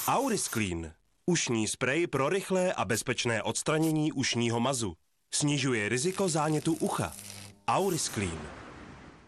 Aurisclean. Ušní sprej pro rychlé a bezpečné odstranění ušního mazu. Snižuje riziko zánětu ucha. Aurisclean.